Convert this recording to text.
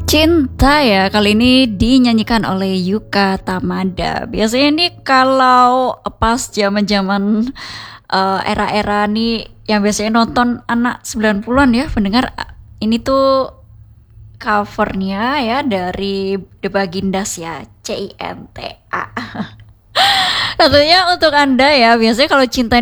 Cinta ya, kali ini dinyanyikan oleh Yuka Tamada. Biasanya nih kalau pas zaman-zaman era-era nih yang biasanya nonton anak 90-an ya, pendengar ini tuh covernya ya dari The Bagindas ya, Cinta. Tentunya untuk Anda ya, biasanya kalau cinta